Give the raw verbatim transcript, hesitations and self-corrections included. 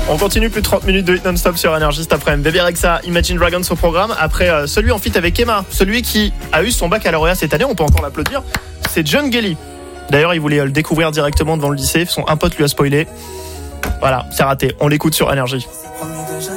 On continue plus de trente minutes de hit non-stop sur Énergie cet après-midi. Bébé Rexha, Imagine Dragons au programme. Après euh, celui en feat avec Emma, celui qui a eu son baccalauréat cette année, on peut encore l'applaudir, c'est John Gelly. D'ailleurs, il voulait le découvrir directement devant le lycée. Son un pote lui a spoilé. Voilà, c'est raté. On l'écoute sur Énergie.